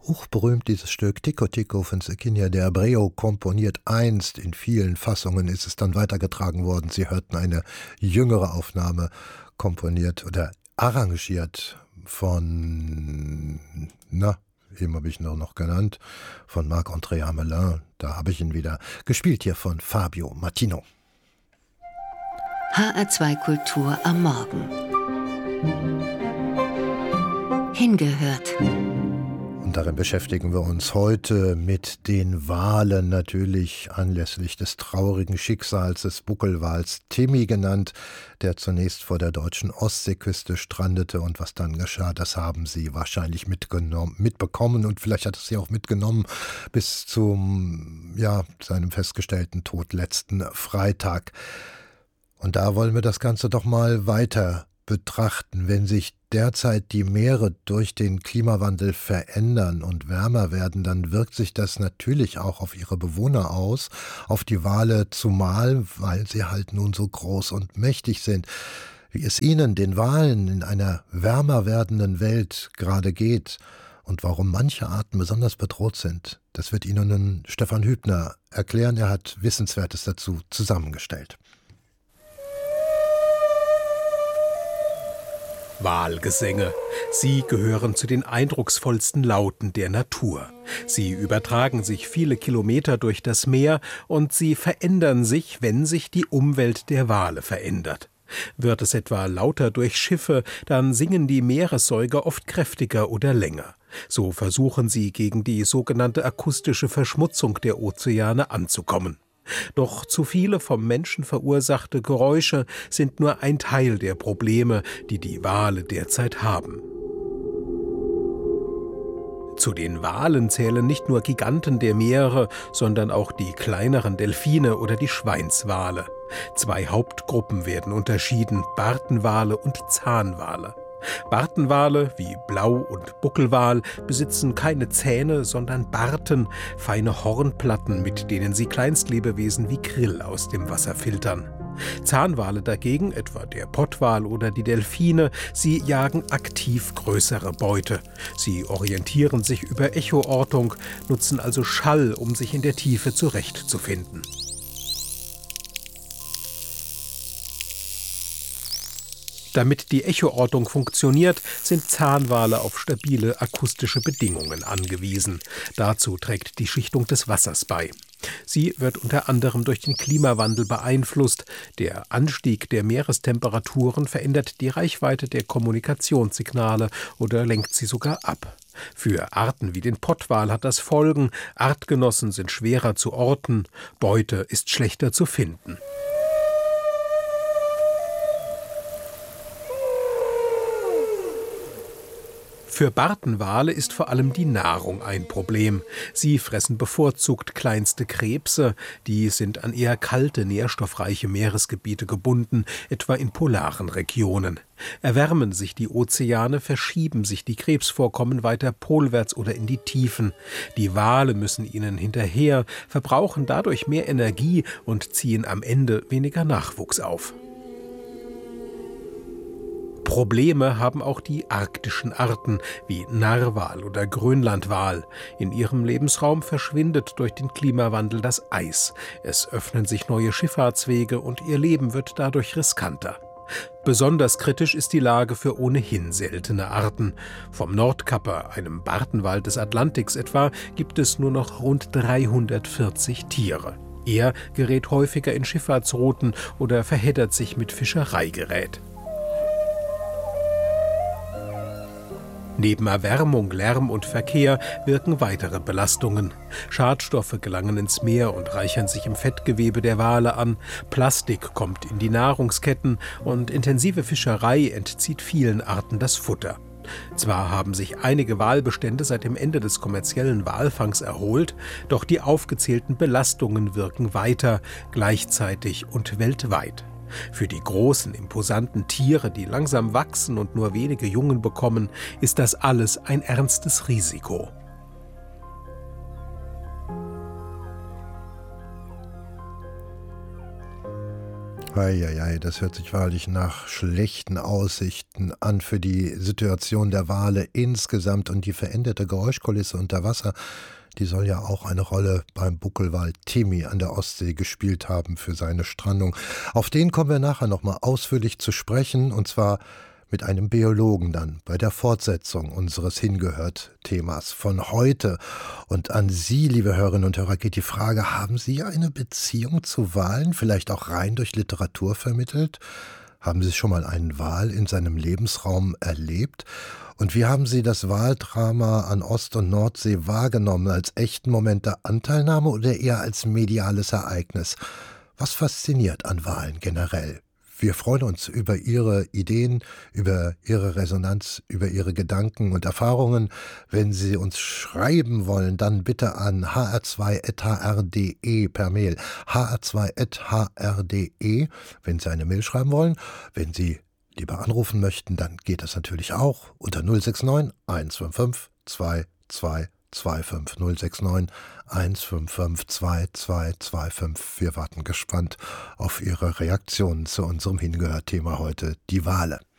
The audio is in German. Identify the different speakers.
Speaker 1: Hochberühmt dieses Stück Tico Tico von Zequinia de Abreu, komponiert einst. In vielen Fassungen ist es dann weitergetragen worden. Sie hörten eine jüngere Aufnahme, komponiert oder arrangiert von, eben habe ich noch genannt, von Marc-André Hamelin. Da habe ich ihn wieder gespielt hier von Fabio Martino.
Speaker 2: HR2 Kultur am Morgen. Hingehört.
Speaker 1: Und darin beschäftigen wir uns heute mit den Walen, natürlich anlässlich des traurigen Schicksals des Buckelwals Timmy genannt, der zunächst vor der deutschen Ostseeküste strandete. Und was dann geschah, das haben Sie wahrscheinlich mitbekommen und vielleicht hat es Sie auch mitgenommen bis zum, seinem festgestellten Tod letzten Freitag. Und da wollen wir das Ganze doch mal weiter betrachten. Wenn sich derzeit die Meere durch den Klimawandel verändern und wärmer werden, dann wirkt sich das natürlich auch auf ihre Bewohner aus, auf die Wale zumal, weil sie halt nun so groß und mächtig sind. Wie es ihnen, den Walen, in einer wärmer werdenden Welt gerade geht und warum manche Arten besonders bedroht sind, das wird Ihnen nun Stefan Hübner erklären. Er hat Wissenswertes dazu zusammengestellt.
Speaker 3: Walgesänge. Sie gehören zu den eindrucksvollsten Lauten der Natur. Sie übertragen sich viele Kilometer durch das Meer und sie verändern sich, wenn sich die Umwelt der Wale verändert. Wird es etwa lauter durch Schiffe, dann singen die Meeressäuger oft kräftiger oder länger. So versuchen sie, gegen die sogenannte akustische Verschmutzung der Ozeane anzukommen. Doch zu viele vom Menschen verursachte Geräusche sind nur ein Teil der Probleme, die die Wale derzeit haben. Zu den Walen zählen nicht nur Giganten der Meere, sondern auch die kleineren Delfine oder die Schweinswale. 2 Hauptgruppen werden unterschieden: Bartenwale und Zahnwale. Bartenwale wie Blau- und Buckelwal besitzen keine Zähne, sondern Barten, feine Hornplatten, mit denen sie Kleinstlebewesen wie Krill aus dem Wasser filtern. Zahnwale dagegen, etwa der Pottwal oder die Delfine, sie jagen aktiv größere Beute. Sie orientieren sich über Echoortung, nutzen also Schall, um sich in der Tiefe zurechtzufinden. Damit die Echoortung funktioniert, sind Zahnwale auf stabile akustische Bedingungen angewiesen. Dazu trägt die Schichtung des Wassers bei. Sie wird unter anderem durch den Klimawandel beeinflusst. Der Anstieg der Meerestemperaturen verändert die Reichweite der Kommunikationssignale oder lenkt sie sogar ab. Für Arten wie den Pottwal hat das Folgen: Artgenossen sind schwerer zu orten, Beute ist schlechter zu finden. Für Bartenwale ist vor allem die Nahrung ein Problem. Sie fressen bevorzugt kleinste Krebse, die sind an eher kalte, nährstoffreiche Meeresgebiete gebunden, etwa in polaren Regionen. Erwärmen sich die Ozeane, verschieben sich die Krebsvorkommen weiter polwärts oder in die Tiefen. Die Wale müssen ihnen hinterher, verbrauchen dadurch mehr Energie und ziehen am Ende weniger Nachwuchs auf. Probleme haben auch die arktischen Arten wie Narwal oder Grönlandwal. In ihrem Lebensraum verschwindet durch den Klimawandel das Eis. Es öffnen sich neue Schifffahrtswege und ihr Leben wird dadurch riskanter. Besonders kritisch ist die Lage für ohnehin seltene Arten. Vom Nordkapper, einem Bartenwal des Atlantiks etwa, gibt es nur noch rund 340 Tiere. Er gerät häufiger in Schifffahrtsrouten oder verheddert sich mit Fischereigerät. Neben Erwärmung, Lärm und Verkehr wirken weitere Belastungen. Schadstoffe gelangen ins Meer und reichern sich im Fettgewebe der Wale an. Plastik kommt in die Nahrungsketten und intensive Fischerei entzieht vielen Arten das Futter. Zwar haben sich einige Walbestände seit dem Ende des kommerziellen Walfangs erholt, doch die aufgezählten Belastungen wirken weiter, gleichzeitig und weltweit. Für die großen, imposanten Tiere, die langsam wachsen und nur wenige Jungen bekommen, ist das alles ein ernstes Risiko.
Speaker 1: Eieiei, das hört sich wahrlich nach schlechten Aussichten an für die Situation der Wale insgesamt, und die veränderte Geräuschkulisse unter Wasser, die soll ja auch eine Rolle beim Buckelwal Timmy an der Ostsee gespielt haben für seine Strandung. Auf den kommen wir nachher nochmal ausführlich zu sprechen, und zwar mit einem Biologen dann bei der Fortsetzung unseres Hingehört-Themas von heute. Und an Sie, liebe Hörerinnen und Hörer, geht die Frage: Haben Sie eine Beziehung zu Walen, vielleicht auch rein durch Literatur vermittelt? Haben Sie schon mal einen Wal in seinem Lebensraum erlebt? Und wie haben Sie das Waldrama an Ost- und Nordsee wahrgenommen? Als echten Moment der Anteilnahme oder eher als mediales Ereignis? Was fasziniert an Walen generell? Wir freuen uns über Ihre Ideen, über Ihre Resonanz, über Ihre Gedanken und Erfahrungen. Wenn Sie uns schreiben wollen, dann bitte an hr2.hr.de per Mail. hr2.hr.de, wenn Sie eine Mail schreiben wollen. Wenn Sie lieber anrufen möchten, dann geht das natürlich auch unter 069 155 2225 069 155 2225. Wir warten gespannt auf Ihre Reaktionen zu unserem Hingehört-Thema heute, die Wale.